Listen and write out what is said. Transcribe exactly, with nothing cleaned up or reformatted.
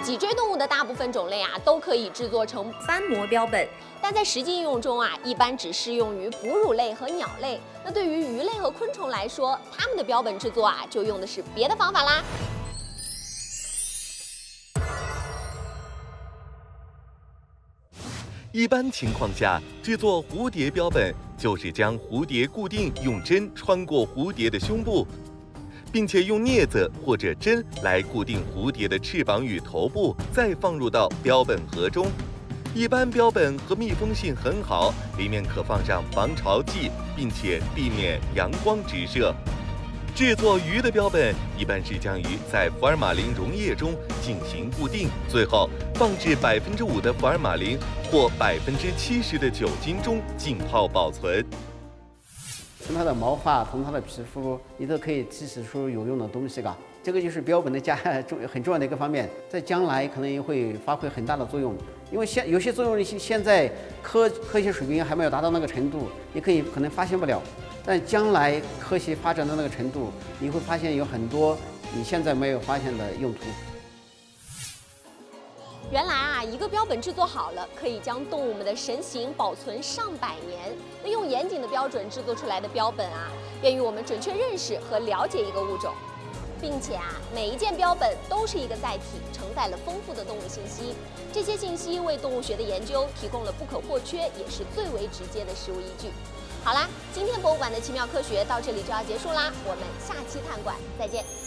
脊椎动物的大部分种类啊，都可以制作成翻模标本，但在实际应用中啊，一般只适用于哺乳类和鸟类。那对于鱼类和昆虫来说，它们的标本制作啊，就用的是别的方法啦。 一般情况下，制作蝴蝶标本就是将蝴蝶固定，用针穿过蝴蝶的胸部，并且用镊子或者针来固定蝴蝶的翅膀与头部，再放入到标本盒中。一般标本和密封性很好，里面可放上防潮剂，并且避免阳光直射。制作鱼的标本一般是将鱼在福尔马林溶液中进行固定，最后放置百分之五的福尔马林或百分之七十的酒精中浸泡保存。 从它的毛发，从它的皮肤，你都可以提取出有用的东西嘎。这个就是标本的加重很重要的一个方面，在将来可能也会发挥很大的作用。因为现有些作用现在科科学水平还没有达到那个程度，你可以可能发现不了。但将来科学发展到那个程度，你会发现有很多你现在没有发现的用途。 原来啊，一个标本制作好了，可以将动物们的神形保存上百年。那用严谨的标准制作出来的标本啊，便于我们准确认识和了解一个物种，并且啊，每一件标本都是一个载体，承载了丰富的动物信息。这些信息为动物学的研究提供了不可或缺，也是最为直接的实物依据。好啦，今天博物馆的奇妙科学到这里就要结束啦，我们下期探馆再见。